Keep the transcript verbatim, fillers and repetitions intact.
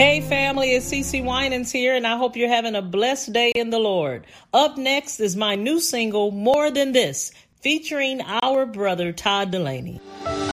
Hey family, it's CeCe Winans here, and I hope you're having a blessed day in the Lord. Up next is my new single, More Than This, featuring our brother Todd Dulaney.